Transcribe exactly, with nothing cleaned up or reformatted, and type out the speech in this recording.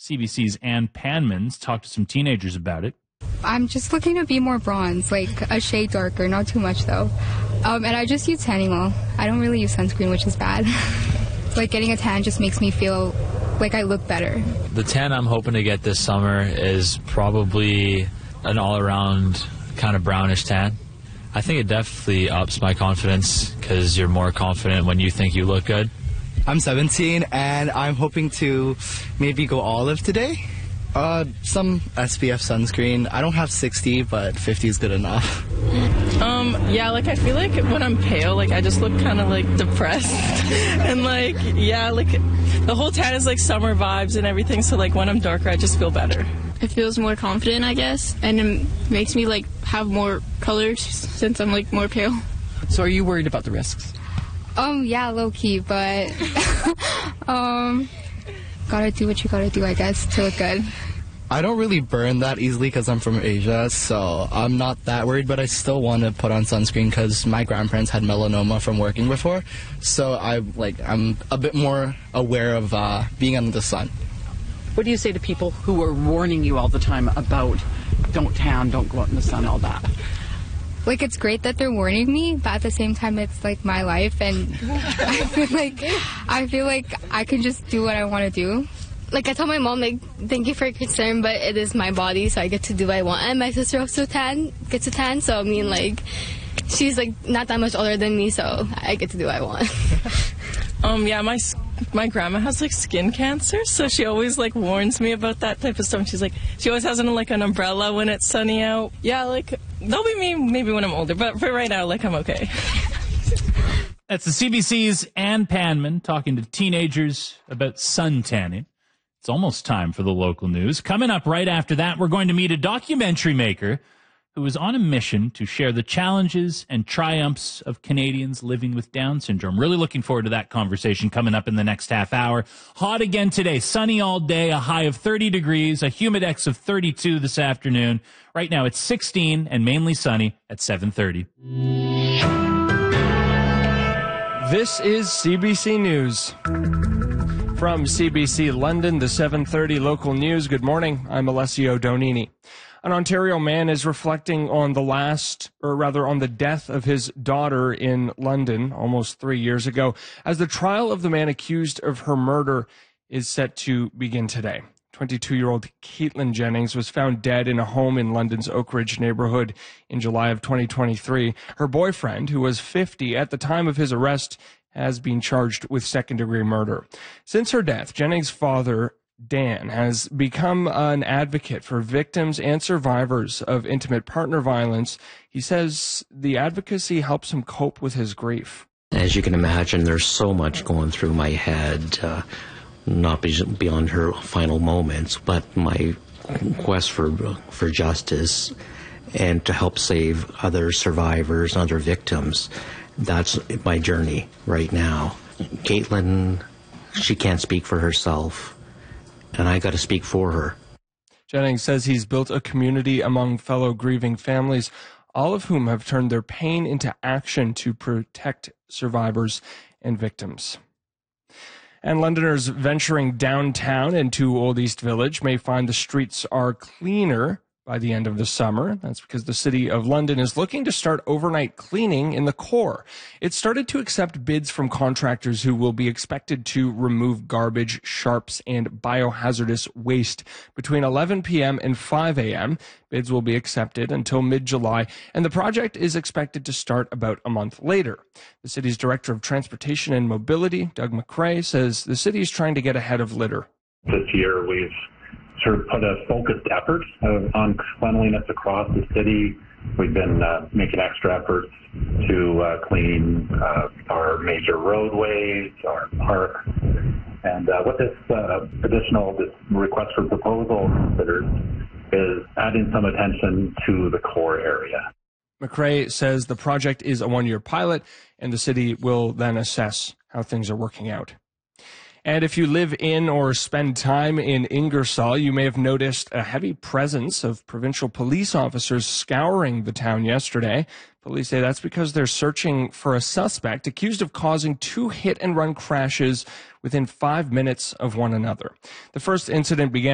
C B C's Ann Panman's talked to some teenagers about it. I'm just looking to be more bronze, like a shade darker, not too much though. Um, and I just use tanning oil. I don't really use sunscreen, which is bad. Like getting a tan just makes me feel like I look better. The tan I'm hoping to get this summer is probably an all-around kind of brownish tan. I think it definitely ups my confidence because you're more confident when you think you look good. I'm seventeen and I'm hoping to maybe go olive today. Uh, some S P F sunscreen. I don't have sixty, but fifty is good enough. Um, yeah, like I feel like when I'm pale, like I just look kind of like depressed. And like, yeah, like the whole tan is like summer vibes and everything. So like when I'm darker, I just feel better. It feels more confident, I guess, and it makes me like have more colors since I'm like more pale. So are you worried about the risks? Um, yeah, low key, but um, gotta do what you gotta do, I guess, to look good. I don't really burn that easily because I'm from Asia, so I'm not that worried, but I still want to put on sunscreen because my grandparents had melanoma from working before, so I like I'm a bit more aware of uh, being under the sun. What do you say to people who are warning you all the time about don't tan, don't go out in the sun, all that? Like, it's great that they're warning me, but at the same time, it's like my life, and I feel like I feel like I can just do what I want to do. Like I tell my mom, like, thank you for your concern, but it is my body, so I get to do what I want. And my sister also tan, gets a tan, so I mean, like, she's like not that much older than me, so I get to do what I want. Um, yeah, my my grandma has like skin cancer, so she always like warns me about that type of stuff. She's like, she always has an, like an umbrella when it's sunny out. Yeah, like that'll be me maybe when I'm older, but for right now, like I'm okay. That's the C B C's Ann Panman talking to teenagers about sun tanning. It's almost time for the local news. Coming up right after that, we're going to meet a documentary maker who is on a mission to share the challenges and triumphs of Canadians living with Down syndrome. Really looking forward to that conversation coming up in the next half hour. Hot again today, sunny all day, a high of thirty degrees, a humidex of thirty-two this afternoon. Right now it's sixteen and mainly sunny at seven thirty. This is C B C News. From C B C London, the seven thirty local news. Good morning. I'm Alessio Donini. An Ontario man is reflecting on the last, or rather on the death of his daughter in London almost three years ago, as the trial of the man accused of her murder is set to begin today. twenty-two-year-old Caitlin Jennings was found dead in a home in London's Oak Ridge neighborhood in July of twenty twenty-three. Her boyfriend, who was fifty at the time of his arrest, has been charged with second-degree murder. Since her death, Jennings' father, Dan, has become an advocate for victims and survivors of intimate partner violence. He says the advocacy helps him cope with his grief. As you can imagine, there's so much going through my head, uh, not beyond her final moments, but my quest for for justice and to help save other survivors and other victims. That's my journey right now. Caitlin, she can't speak for herself, and I got to speak for her. Jennings says he's built a community among fellow grieving families, all of whom have turned their pain into action to protect survivors and victims. And Londoners venturing downtown into Old East Village may find the streets are cleaner by the end of the summer. That's because the City of London is looking to start overnight cleaning in the core. It started to accept bids from contractors who will be expected to remove garbage, sharps, and biohazardous waste between eleven p.m. and five a.m. Bids will be accepted until mid-July, and the project is expected to start about a month later. The city's Director of Transportation and Mobility, Doug McRae, says the city is trying to get ahead of litter. This year we've sort of put a focused effort uh, on cleanliness across the city. We've been uh, making extra efforts to uh, clean uh, our major roadways, our parks. And uh, what this uh, additional this request for proposal considers is adding some attention to the core area. McRae says the project is a one-year pilot, and the city will then assess how things are working out. And if you live in or spend time in Ingersoll, you may have noticed a heavy presence of provincial police officers scouring the town yesterday. Police say that's because they're searching for a suspect accused of causing two hit-and-run crashes within five minutes of one another. The first incident began